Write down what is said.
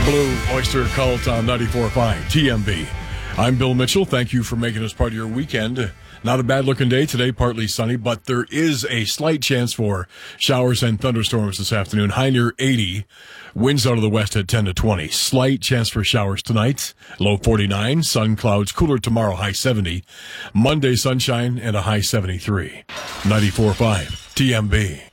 Blue Oyster Cult on 94.5 TMB. I'm Bill Mitchell. Thank you for making us part of your weekend. Not a bad-looking day today, partly sunny, but there is a slight chance for showers and thunderstorms this afternoon. High near 80. Winds out of the west at 10 to 20. Slight chance for showers tonight. Low 49. Sun, clouds, cooler tomorrow, high 70. Monday, sunshine and a high 73. 94.5 TMB.